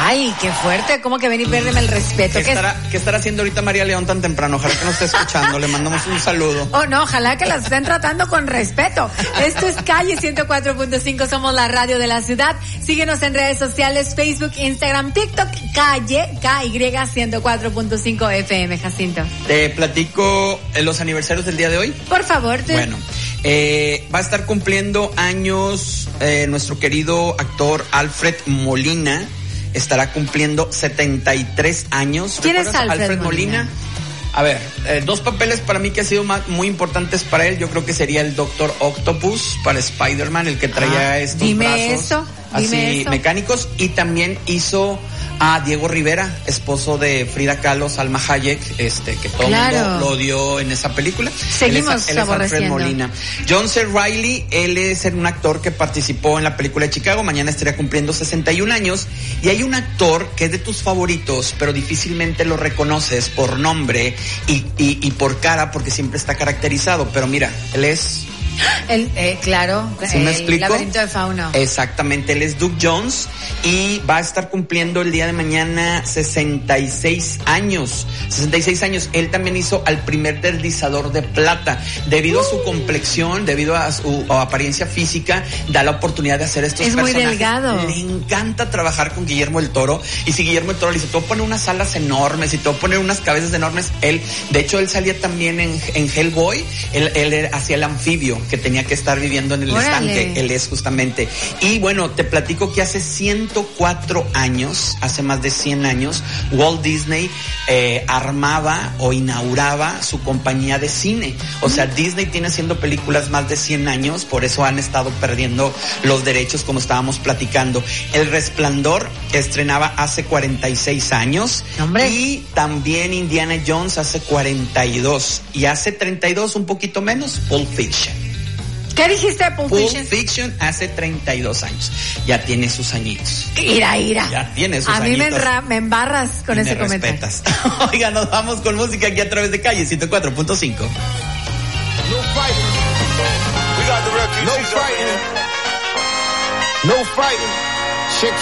Ay, qué fuerte, ¿cómo que ven y pérdeme el respeto? ¿Qué estará haciendo ahorita María León tan temprano? Ojalá que nos esté escuchando, le mandamos un saludo. Oh, no, ojalá que la estén tratando con respeto. Esto es Calle 104.5, somos la radio de la ciudad. Síguenos en redes sociales, Facebook, Instagram, TikTok, Calle, KY 104.5 FM, Jacinto. Te platico los aniversarios del día de hoy. Por favor. Bueno, va a estar cumpliendo años nuestro querido actor Alfred Molina. Estará cumpliendo 73 años. ¿Quién es Alfred Molina? A ver, dos papeles para mí que han sido muy importantes para él. Yo creo que sería el Doctor Octopus para Spider-Man, el que traía estos brazos así mecánicos. Y también hizo a Diego Rivera, esposo de Frida Kahlo, Salma Hayek, que todo el mundo lo odió en esa película. Seguimos él es Alfred Molina. John C. Reilly, él es un actor que participó en la película de Chicago. Mañana estaría cumpliendo 61 años. Y hay un actor que es de tus favoritos, pero difícilmente lo reconoces por nombre y por cara, porque siempre está caracterizado. Pero mira, él es... claro, ¿sí me explico? Laberinto de Fauno. Exactamente, él es Doug Jones y va a estar cumpliendo el día de mañana 66 años. 66 años. Él también hizo al primer deslizador de plata. Debido a su complexión, debido a su apariencia física, da la oportunidad de hacer estos personajes. Es muy delgado. Le encanta trabajar con Guillermo del Toro. Y si Guillermo del Toro le dice, te voy a poner unas alas enormes y te voy a poner unas cabezas enormes, de hecho, él salía también en Hellboy. Él hacía el anfibio que tenía que estar viviendo en el estanque. Él es justamente. Y bueno, te platico que hace 104 años, hace más de 100 años, Walt Disney armaba o inauguraba su compañía de cine. O sea, Disney tiene haciendo películas más de 100 años, por eso han estado perdiendo los derechos como estábamos platicando. El Resplandor estrenaba hace 46 años. ¡Hombre! Y también Indiana Jones hace 42. Y hace 32, un poquito menos, Pulp Fiction. ¿Qué dijiste de Pulp Fiction? Pulp Fiction hace 32 años. Ya tiene sus añitos. Ira. Ya tiene sus añitos. A mí me embarras con ese comentario. Respetas. Oiga, nos vamos con música aquí a través de Calle 104.5. No fighting. We got the refugees. No fighting. No fighting.